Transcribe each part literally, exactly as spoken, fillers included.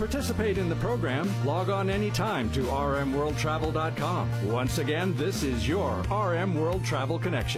participate in the program, log on anytime to r m world travel dot com. Once again, this is your R M World Travel Connection.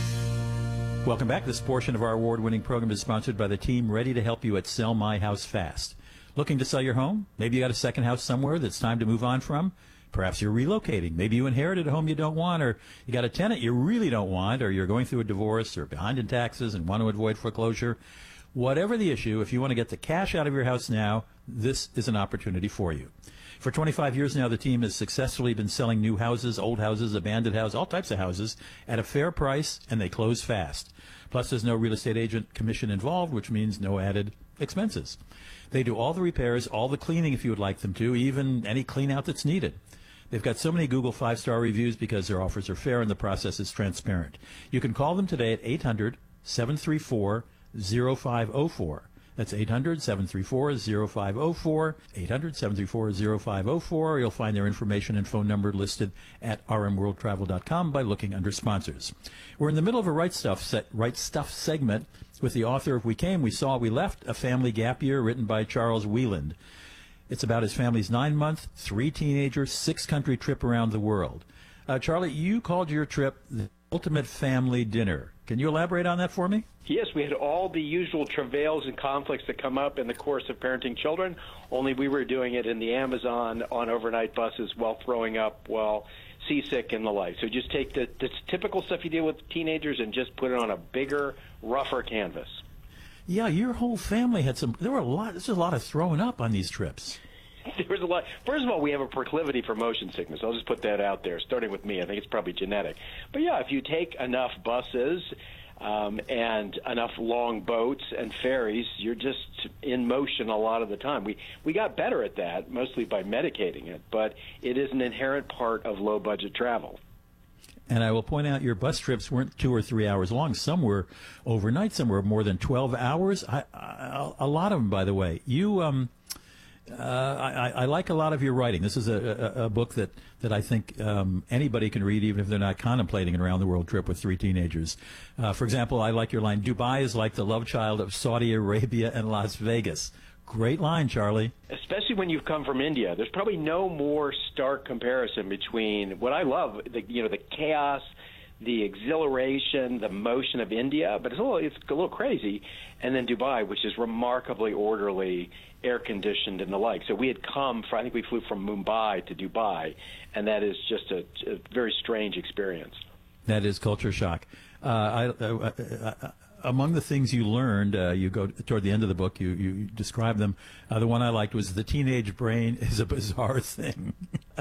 Welcome back. This portion of our award-winning program is sponsored by the team ready to help you at Sell My House Fast. Looking to sell your home? Maybe you got a second house somewhere that's time to move on from? Perhaps you're relocating. Maybe you inherited a home you don't want, or you got a tenant you really don't want, or you're going through a divorce or behind in taxes and want to avoid foreclosure. Whatever the issue, if you want to get the cash out of your house now, this is an opportunity for you. For twenty-five years now, the team has successfully been selling new houses, old houses, abandoned houses, all types of houses at a fair price, and they close fast. Plus, there's no real estate agent commission involved, which means no added expenses. They do all the repairs, all the cleaning if you would like them to, even any clean out that's needed. They've got so many Google five-star reviews because their offers are fair and the process is transparent. You can call them today at eight hundred, seven three four, zero five zero four. That's eight hundred, seven three four, zero five zero four, eight hundred, seven three four, zero five zero four. You'll find their information and phone number listed at r m world travel dot com by looking under sponsors. We're in the middle of a Right Stuff set, Right Stuff segment with the author of We Came, We Saw, We Left, A Family Gap Year, written by Charles Wieland. It's about his family's nine-month, three-teenager, six-country trip around the world. Uh, Charlie, you called your trip the ultimate family dinner. Can you elaborate on that for me? Yes, we had all the usual travails and conflicts that come up in the course of parenting children, only we were doing it in the Amazon on overnight buses while throwing up, while seasick and the like. So just take the, the typical stuff you deal with teenagers and just put it on a bigger, rougher canvas. Yeah, your whole family had some, there were a lot, there's a lot of throwing up on these trips. There was a lot. First of all, we have a proclivity for motion sickness. I'll just put that out there, starting with me. I think it's probably genetic. But yeah, if you take enough buses um, and enough long boats and ferries, you're just in motion a lot of the time. We we got better at that, mostly by medicating it, but it is an inherent part of low-budget travel. And I will point out your bus trips weren't two or three hours long. Some were overnight. Some were more than twelve hours. I, I, a lot of them, by the way. You, um, uh, I, I like a lot of your writing. This is a, a, a book that, that I think um, anybody can read, even if they're not contemplating an around-the-world trip with three teenagers. Uh, for example, I like your line, Dubai is like the love child of Saudi Arabia and Las Vegas. Great line, Charlie. Especially when you've come from India. There's probably no more stark comparison between what I love, the, you know, the chaos, the exhilaration, the motion of India, but it's a little, it's a little crazy, and then Dubai, which is remarkably orderly, air-conditioned, and the like. So we had come, for, I think we flew from Mumbai to Dubai, and that is just a, a very strange experience. That is culture shock. Uh, I, uh, uh, among the things you learned, uh, you go toward the end of the book, you, you describe them. Uh, the one I liked was the teenage brain is a bizarre thing.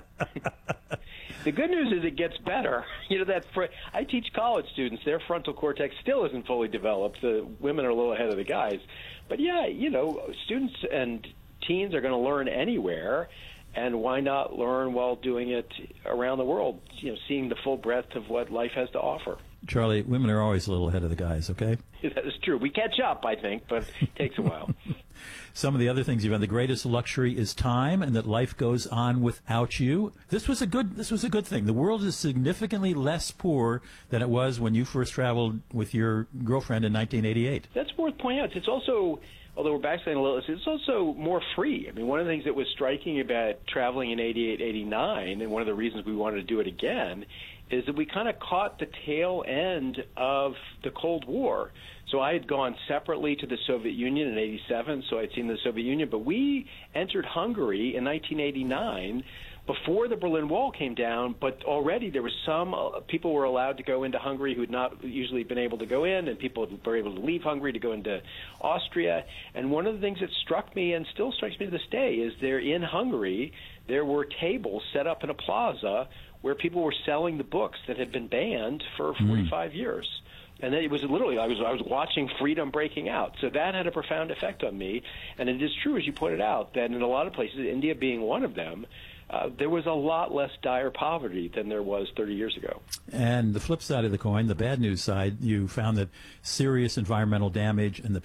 The good news is it gets better. You know, that fr- I teach college students, their frontal cortex still isn't fully developed. The women are a little ahead of the guys. But yeah, you know, students and teens are going to learn anywhere. And why not learn while doing it around the world, you know, seeing the full breadth of what life has to offer? Charlie, women are always a little ahead of the guys, okay? That is true. We catch up, I think, but it takes a while. Some of the other things you've had, the greatest luxury is time, and that life goes on without you. This was a good. This was a good thing. The world is significantly less poor than it was when you first traveled with your girlfriend in nineteen eighty-eight. That's worth pointing out. It's also, although we're backsliding a little, it's also more free. I mean, one of the things that was striking about traveling in eighty-eight, eighty-nine, and one of the reasons we wanted to do it again, is that we kind of caught the tail end of the Cold War. So I had gone separately to the Soviet Union in eighty-seven, so I'd seen the Soviet Union, but we entered Hungary in nineteen eighty-nine before the Berlin Wall came down, but already there was some uh, people were allowed to go into Hungary who had not usually been able to go in, and people were able to leave Hungary to go into Austria. And one of the things that struck me, and still strikes me to this day, is there in Hungary, there were tables set up in a plaza where people were selling the books that had been banned for forty-five mm. years. And then it was literally, I was I was watching freedom breaking out. So that had a profound effect on me. And it is true, as you pointed out, that in a lot of places, India being one of them, uh, there was a lot less dire poverty than there was thirty years ago. And the flip side of the coin, the bad news side, you found that serious environmental damage and the